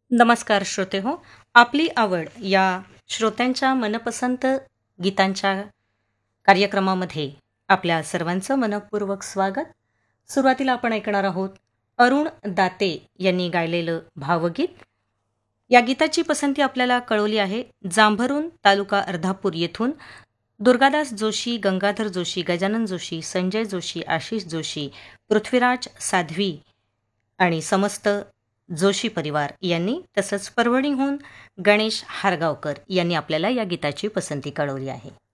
नमस्कार श्रोते हो. आपली आवड या श्रोत्यांच्या मनपसंत गीतांच्या कार्यक्रमामध्ये आपल्या सर्वांचं मनःपूर्वक स्वागत. सुरुवातीला आपण ऐकणार आहोत अरुण दाते यांनी गायलेलं भावगीत. या गीताची पसंती आपल्याला कळवली आहे जांभरून तालुका अर्धापूर येथून दुर्गादास जोशी, गंगाधर जोशी, गजानन जोशी, संजय जोशी, आशिष जोशी, पृथ्वीराज साध्वी आणि समस्त जोशी परिवार यांनी, तसंच परभणीहून गणेश हारगावकर यांनी आपल्याला या गीताची पसंती कळवली आहे.